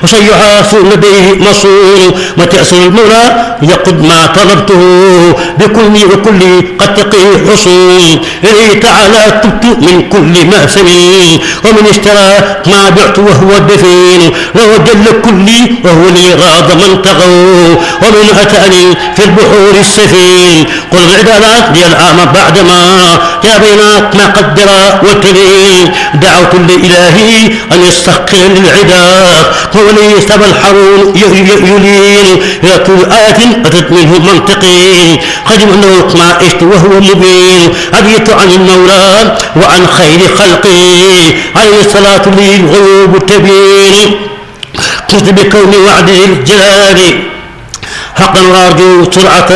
وسيحاس لديه مصون وتأسر المولى يقد ما طلبته بكل وكل قد تقي حصون إليه تعالى تبت من كل مأسم ومن اشترى ما بعت وهو الدفين له جل كلي وهو لي غاض من طغوا ومن أتاني في البحور السفين قل العدالات لي العام بعدما يا بينات ما قدر وتلين دعوت لإلهي أن يستحقر للعداء هو لي سبى الحرون يلين إلى كل آية أتت منه منطقي خدم أنه ما عشت وهو مبين أبيت عن المولى وعن خير خلقي عليه الصلاة لي الغيوب تبين قلت بكون وعد الجلال حقا وارجو سرعة